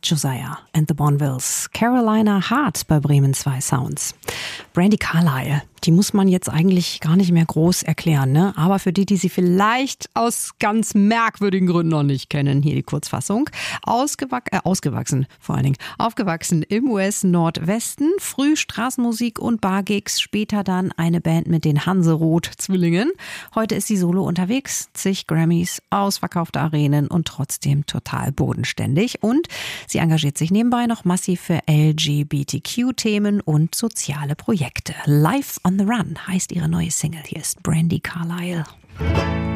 Josiah and the Bonvilles, Carolina Hart bei Bremen 2 Sounds. Brandi Carlile, die muss man jetzt eigentlich gar nicht mehr groß erklären, ne? Aber für die sie vielleicht aus ganz merkwürdigen Gründen noch nicht kennen, hier die Kurzfassung. Aufgewachsen im US-Nordwesten, früh Straßenmusik und Bargigs, später dann eine Band mit den Hanseroth-Zwillingen. Heute ist sie solo unterwegs, zig Grammys, ausverkaufte Arenen und trotzdem total bodenständig. Und sie engagiert sich nebenbei noch massiv für LGBTQ-Themen und soziale Projekte. Life on the Run heißt ihre neue Single. Hier ist Brandi Carlile.